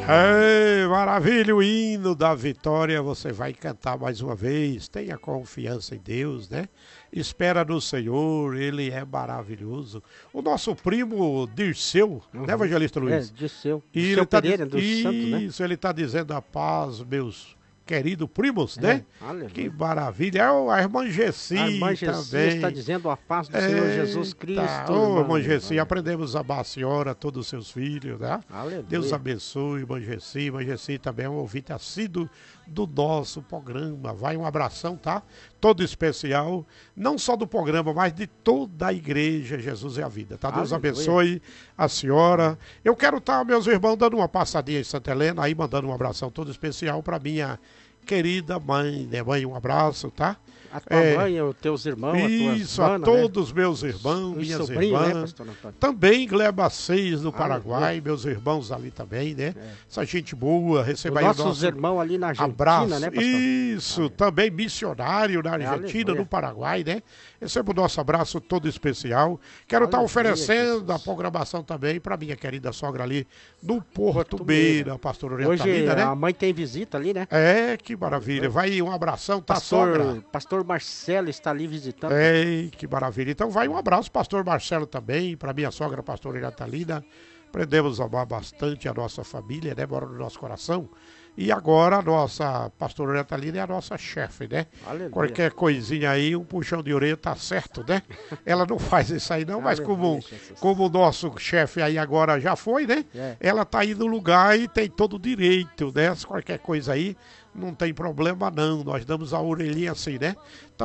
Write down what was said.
Ei, maravilha, o hino da vitória, você vai cantar mais uma vez. Tenha confiança em Deus, né? Espera no Senhor, Ele é maravilhoso. O nosso primo Dirceu, né, Evangelista Luiz? Dirceu. E Dirceu ele tá Pereira do Santo, né? Isso, ele está dizendo a paz, meus queridos primos, né? Aleluia. Que maravilha. É a irmã Gessi A irmã Gessi também. está dizendo a paz do Senhor Jesus Cristo. Ô, irmã Gessi, aprendemos a amar a senhora, todos os seus filhos, né? Aleluia. Deus abençoe, irmã Gessi. Irmã Gessi também é um ouvinte assíduo do nosso programa. Vai um abração, tá? Todo especial, não só do programa, mas de toda a igreja Jesus é a Vida, tá? Deus abençoe a senhora. Eu quero estar, meus irmãos, dando uma passadinha em Santa Helena, aí mandando um abração todo especial para minha querida mãe, né? Mãe, um abraço, tá? A tua mãe, os teus irmãos, isso, a todos meus irmãos, minhas irmãs. Né, também Gleba 6 no Paraguai, meus irmãos ali também, né? Essa gente boa, receba aí nossos irmãos ali na Argentina, abraço. Né, pastor? Isso, também missionário na Argentina, no Paraguai, né? Receba o nosso abraço todo especial. Quero estar oferecendo a programação também para minha querida sogra ali no Porto Beira, pastor Orientalina, hoje né? A mãe tem visita ali, né? É, que maravilha. Vai um abração, tá, sogra? Pastor Marcelo está ali visitando. Ei, que maravilha. Então vai um abraço, pastor Marcelo também, para minha sogra, pastor Natalina. Aprendemos a amar bastante a nossa família, né? Mora no nosso coração. E agora a nossa pastora Natalina é a nossa chefe, né? Aleluia. Qualquer coisinha aí, um puxão de orelha tá certo, né? Ela não faz isso aí não, mas como o nosso chefe aí agora já foi, né? Ela tá aí no lugar e tem todo o direito, né? Qualquer coisa aí, não tem problema não. Nós damos a orelhinha assim, né?